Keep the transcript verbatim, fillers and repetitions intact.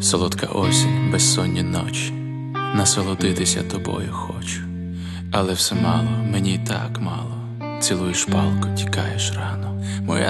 Солодка осінь, безсонні ночі, насолодитися тобою хочу. Але все мало, мені й так мало. Цілуєш палку, тікаєш рано. Моя